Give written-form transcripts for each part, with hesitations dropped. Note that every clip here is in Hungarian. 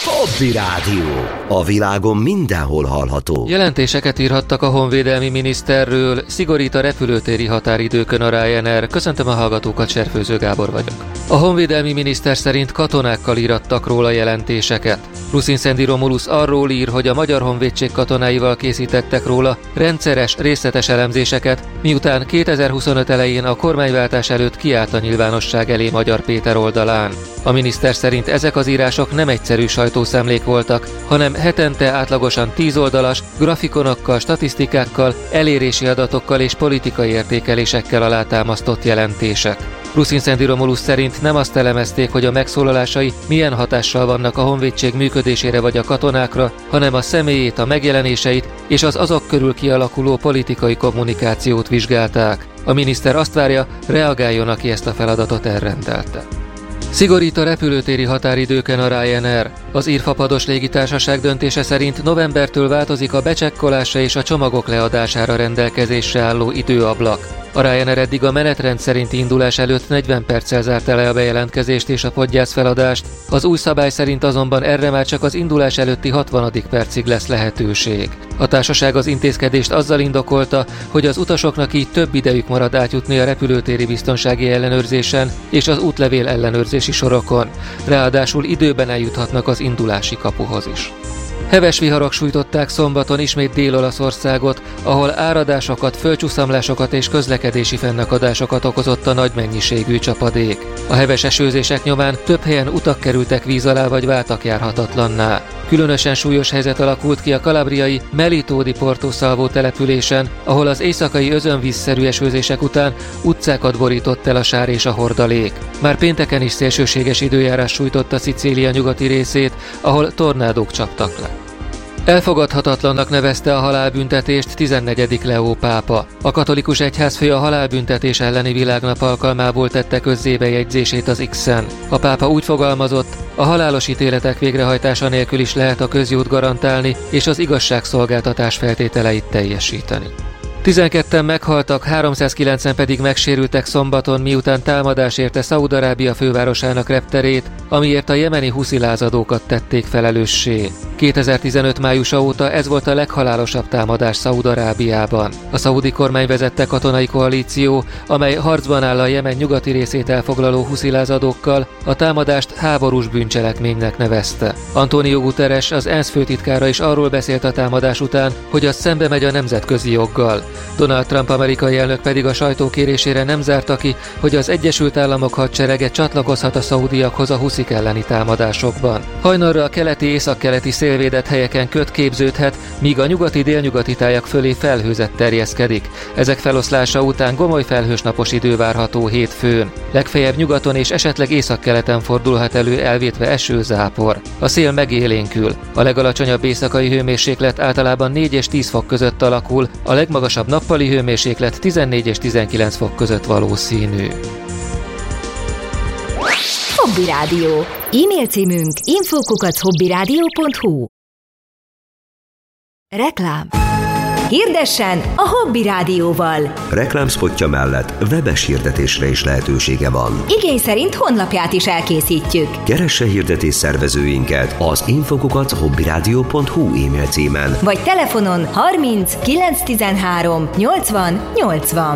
Hobby Rádió. A világon mindenhol hallható. Jelentéseket írhattak a honvédelmi miniszterről, szigorít a repülőtéri határidőkön a Ryanair. Köszöntöm a hallgatókat, Serfőző Gábor vagyok. A honvédelmi miniszter szerint katonákkal írattak róla jelentéseket. Ruszinszendi Romulus arról ír, hogy a Magyar Honvédség katonáival készítettek róla rendszeres, részletes elemzéseket, miután 2025 elején a kormányváltás előtt kiállt a nyilvánosság elé Magyar Péter oldalán. A miniszter szerint ezek az írások nem egyszerű sajtószemlék voltak, hanem hetente átlagosan 10 oldalas, grafikonokkal, statisztikákkal, elérési adatokkal és politikai értékelésekkel alátámasztott jelentések. Ruszinszendi Romulus szerint nem azt elemezték, hogy a megszólalásai milyen hatással vannak a honvédség működésére vagy a katonákra, hanem a személyét, a megjelenéseit és az azok körül kialakuló politikai kommunikációt vizsgálták. A miniszter azt várja, reagáljon, aki ezt a feladatot elrendelte. Szigorít a repülőtéri határidőken a Ryanair. Az írfapados légitársaság döntése szerint novembertől változik a becsekkolásra és a csomagok leadására rendelkezésre álló időablak. A Ryanair eddig a menetrend szerinti indulás előtt 40 perccel zárta le a bejelentkezést és a podgyászfeladást, az új szabály szerint azonban erre már csak az indulás előtti 60. percig lesz lehetőség. A társaság az intézkedést azzal indokolta, hogy az utasoknak így több idejük marad átjutni a repülőtéri biztonsági ellenőrzésen és az útlevél ellenőrzési sorokon. Ráadásul időben eljuthatnak az indulási kapuhoz is. Heves viharok sújtották szombaton ismét Dél-Olaszországot, ahol áradásokat, földcsúszamlásokat és közlekedési fennakadásokat okozott a nagy mennyiségű csapadék. A heves esőzések nyomán több helyen utak kerültek víz alá vagy váltak járhatatlanná. Különösen súlyos helyzet alakult ki a kalabriai Melito di Porto Salvo településen, ahol az éjszakai özönvízszerű esőzések után utcákat borított el a sár és a hordalék. Már pénteken is szélsőséges időjárás sújtotta Szicília nyugati részét, ahol tornádók csaptak le. Elfogadhatatlannak nevezte a halálbüntetést 14. Leó pápa. A katolikus egyházfő a halálbüntetés elleni világnap alkalmából tette közzé bejegyzését az X-en. A pápa úgy fogalmazott, a halálos ítéletek végrehajtása nélkül is lehet a közjót garantálni és az igazságszolgáltatás feltételeit teljesíteni. 12-en meghaltak, 309-en pedig megsérültek szombaton, miután támadás érte Szaúd-Arábia fővárosának repterét, amiért a jemeni huszi lázadókat tették felelőssé. 2015 májusa óta ez volt a leghalálosabb támadás Szaúd-Arábiában. A szaúdi kormány vezette katonai koalíció, amely harcban áll a Jemen nyugati részét elfoglaló huszi lázadókkal, a támadást háborús bűncselekménynek nevezte. António Guterres, az ENSZ főtitkára is arról beszélt a támadás után, hogy az szembe megy a nemzetközi joggal. Donald Trump amerikai elnök pedig a sajtó kérésére nem zárta ki, hogy az Egyesült Államok hadserege csatlakozhat a szaudiakhoz a huszik elleni támadásokban. Hajnalra a keleti-északkeleti szélvédett helyeken köd képződhet, míg a nyugati-délnyugati tájak fölé felhőzet terjeszkedik. Ezek feloszlása után gomoly felhős napos idő várható hétfőn. Legfeljebb nyugaton és esetleg északkeleten fordulhat elő elvétve esőzápor. A szél megélénkül. A legalacsonyabb éjszakai hőmérséklet általában 4 és 10 fok között alakul, a legmagasabb nappali hőmérséklet 14 és 19 fok között valószínű. Hobby Rádió. E-mail címünk info@hobbyradio.hu. Reklám. Hirdessen a Hobby Rádióval. Reklámspotja mellett webes hirdetésre is lehetősége van. Igény szerint honlapját is elkészítjük. Keresse hirdetés szervezőinket az info@hobbyradio.hu e-mail címen. Vagy telefonon 30 913 80 80.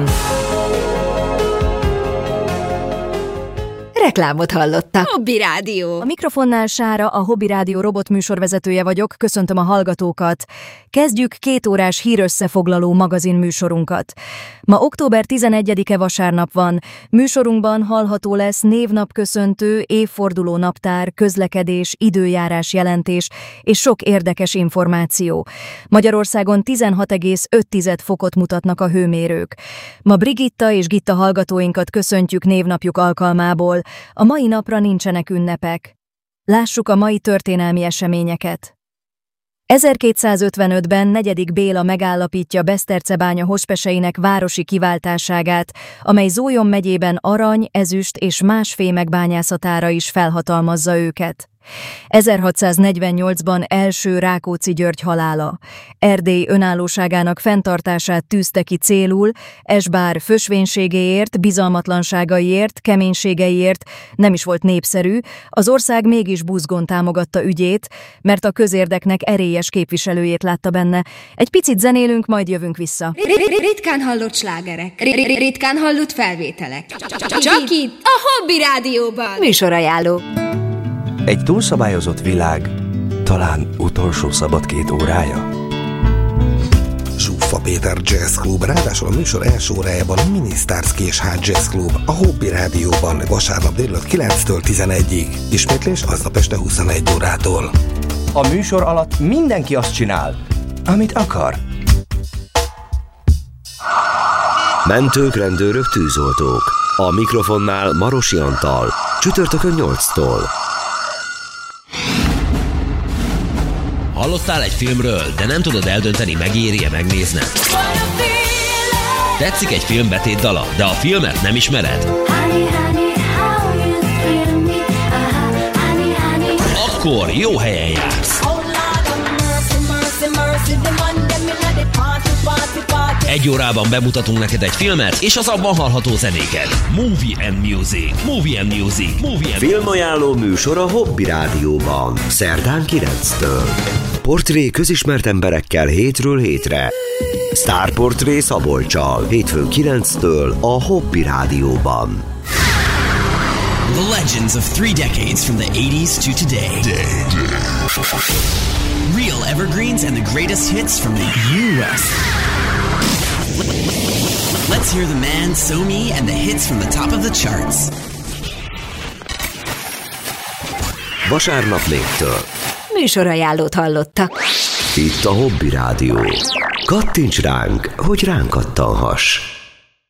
Reklámot hallottak. Hobby Rádió. A mikrofonnál Sára, a Hobby Rádió robotműsorvezetője vagyok, köszöntöm a hallgatókat. Kezdjük 2 órás hírösszefoglaló magazinműsorunkat. Ma október 11-e vasárnap van. Műsorunkban hallható lesz névnapköszöntő, évforduló naptár, közlekedés, időjárás jelentés és sok érdekes információ. Magyarországon 16,5 fokot mutatnak a hőmérők. Ma Brigitta és Gitta hallgatóinkat köszöntjük névnapjuk alkalmából. A mai napra nincsenek ünnepek. Lássuk a mai történelmi eseményeket. 1255-ben 4. Béla megállapítja Besztercebánya hospeseinek városi kiváltásságát, amely Zólyom megyében arany, ezüst és más fémek bányászatára is felhatalmazza őket. 1648-ban első Rákóczi György halála. Erdély önállóságának fenntartását tűzte ki célul, s bár fösvénységéért, bizalmatlanságaiért, keménységeiért nem is volt népszerű, az ország mégis buzgón támogatta ügyét, mert a közérdeknek erélyes képviselőjét látta benne. Egy picit zenélünk, majd jövünk vissza. Ritkán hallott slágerek, ritkán hallott felvételek. Csak itt, a Hobby Rádióban. Műsorajánló. Egy túlszabályozott világ, talán utolsó szabad 2 órája. Zsuffa Péter Jazz Club, ráadásul a műsor első órájában a Minisztárszki és Hard Jazz Club, a Hobby Rádióban, vasárnap délután 9-től 11-ig. Ismétlés aznap este 21 órától. A műsor alatt mindenki azt csinál, amit akar. Mentők, rendőrök, tűzoltók. A mikrofonnál Marosi Antal. Csütörtökön 8-tól. Hallottál egy filmről, de nem tudod eldönteni, megéri-e megnézned? Tetszik egy film betétdala, de a filmet nem ismered? Akkor jó helyen jársz! Egy órában bemutatunk neked egy filmet, és az abban hallható zenéket. Movie and Music. Movie and Music. Movie and Filmajánló műsor a Hobby Rádióban. Szerdán 9-től. Portré közismert emberekkel hétről hétre. Sztárportré Szabolccsal. Hétfőn 9-től a Hobby Rádióban. The legends of 3 decades from the 80s to today. Real evergreens and the greatest hits from the U.S. Let's hear the man, So-Me, and the hits from the top of the charts. Vasárnap 4-től. Műsorajánlót hallottak. Itt a Hobby Rádió. Kattints ránk, hogy ránk kattanhass.